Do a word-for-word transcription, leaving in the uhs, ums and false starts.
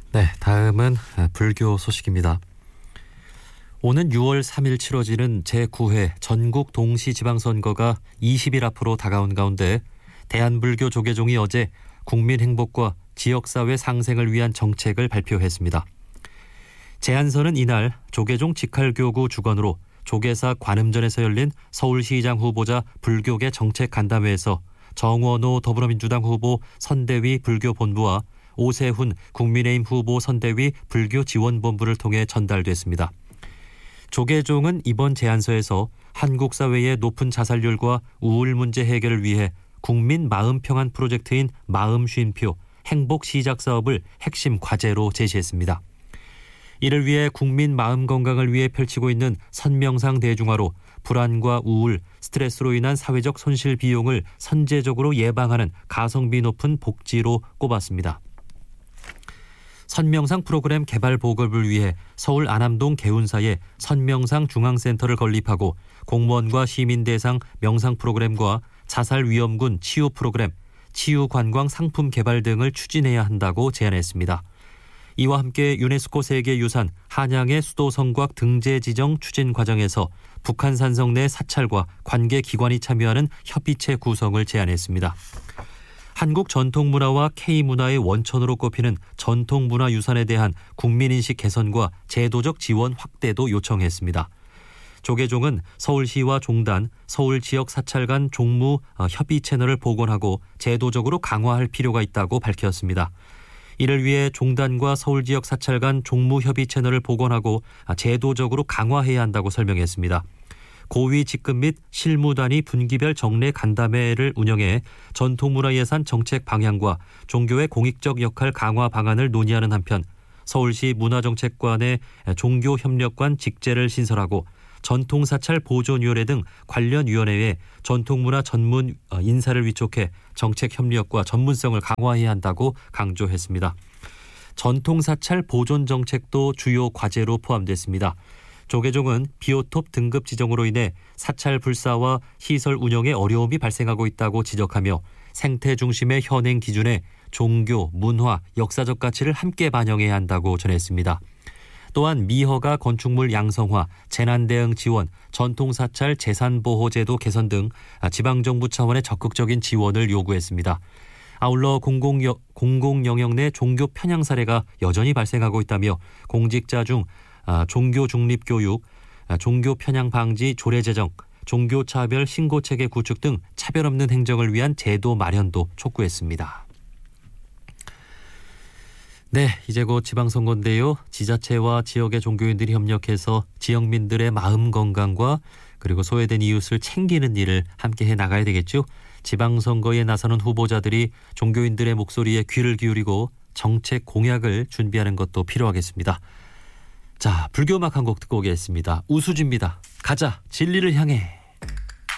네, 다음은 불교 소식입니다. 오는 유월 삼일 치러지는 제구 회 전국 동시지방선거가 이십 일 앞으로 다가온 가운데 대한불교 조계종이 어제 국민 행복과 지역사회 상생을 위한 정책을 발표했습니다. 제안서는 이날 조계종 직할교구 주관으로 조계사 관음전에서 열린 서울시장 후보자 불교계 정책간담회에서 정원호 더불어민주당 후보 선대위 불교본부와 오세훈 국민의힘 후보 선대위 불교지원본부를 통해 전달됐습니다. 조계종은 이번 제안서에서 한국 사회의 높은 자살률과 우울 문제 해결을 위해 국민 마음평안 프로젝트인 마음쉼표 행복 시작 사업을 핵심 과제로 제시했습니다. 이를 위해 국민 마음 건강을 위해 펼치고 있는 선명상 대중화로 불안과 우울, 스트레스로 인한 사회적 손실 비용을 선제적으로 예방하는 가성비 높은 복지로 꼽았습니다. 선명상 프로그램 개발 보급을 위해 서울 안암동 개운사에 선명상 중앙센터를 건립하고 공무원과 시민 대상 명상 프로그램과 자살 위험군 치유 프로그램, 치유 관광 상품 개발 등을 추진해야 한다고 제안했습니다. 이와 함께 유네스코 세계유산 한양의 수도 성곽 등재 지정 추진 과정에서 북한산 성 내 사찰과 관계기관이 참여하는 협의체 구성을 제안했습니다. 한국 전통문화와 K문화의 원천으로 꼽히는 전통문화유산에 대한 국민인식 개선과 제도적 지원 확대도 요청했습니다. 조계종은 서울시와 종단, 서울지역 사찰 간 종무 협의 채널을 복원하고 제도적으로 강화할 필요가 있다고 밝혔습니다. 이를 위해 종단과 서울지역 사찰 간 종무협의 채널을 복원하고 제도적으로 강화해야 한다고 설명했습니다. 고위 직급 및 실무단위 분기별 정례 간담회를 운영해 전통문화예산 정책 방향과 종교의 공익적 역할 강화 방안을 논의하는 한편 서울시 문화정책관의 종교협력관 직제를 신설하고 전통사찰 보존위원회 등 관련 위원회에 전통문화 전문 인사를 위촉해 정책 협력과 전문성을 강화해야 한다고 강조했습니다. 전통사찰 보존 정책도 주요 과제로 포함됐습니다. 조계종은 비오톱 등급 지정으로 인해 사찰 불사와 시설 운영에 어려움이 발생하고 있다고 지적하며 생태 중심의 현행 기준에 종교, 문화, 역사적 가치를 함께 반영해야 한다고 전했습니다. 또한 미허가 건축물 양성화, 재난대응 지원, 전통사찰 재산보호제도 개선 등 지방정부 차원의 적극적인 지원을 요구했습니다. 아울러 공공여, 공공영역 내 종교 편향 사례가 여전히 발생하고 있다며 공직자 중 종교 중립교육, 종교 편향 방지 조례 제정, 종교차별 신고체계 구축 등 차별 없는 행정을 위한 제도 마련도 촉구했습니다. 네, 이제 곧 지방선거인데요. 지자체와 지역의 종교인들이 협력해서 지역민들의 마음 건강과 그리고 소외된 이웃을 챙기는 일을 함께 해 나가야 되겠죠. 지방선거에 나서는 후보자들이 종교인들의 목소리에 귀를 기울이고 정책 공약을 준비하는 것도 필요하겠습니다. 자, 불교 음악 한 곡 듣고 오겠습니다. 우수지입니다. 가자, 진리를 향해.